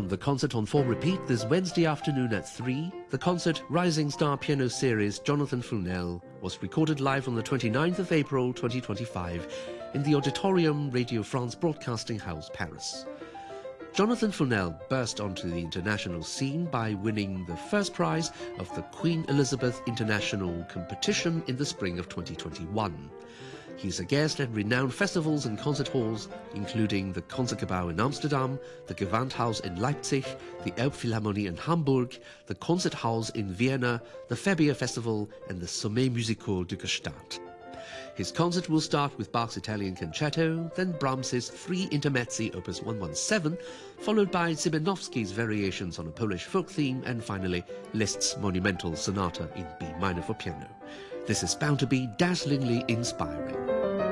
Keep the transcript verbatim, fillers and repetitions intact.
On the Concert on four repeat this Wednesday afternoon at three, the concert Rising Star Piano Series Jonathan Fournel was recorded live on the twenty-ninth of April twenty twenty-five in the Auditorium Radio France Broadcasting House, Paris. Jonathan Fournel burst onto the international scene by winning the first prize of the Queen Elizabeth International Competition in the spring of twenty twenty-one. He's a guest at renowned festivals and concert halls, including the Concertgebouw in Amsterdam, the Gewandhaus in Leipzig, the Elbphilharmonie in Hamburg, the Konzerthaus in Vienna, the Verbier Festival, and the Sommet Musical de Gstaad. His concert will start with Bach's Italian Concerto, then Brahms's Three Intermezzi Opus one seventeen, followed by Szymanowski's variations on a Polish folk theme, and finally Liszt's monumental sonata in B minor for piano. This is bound to be dazzlingly inspiring.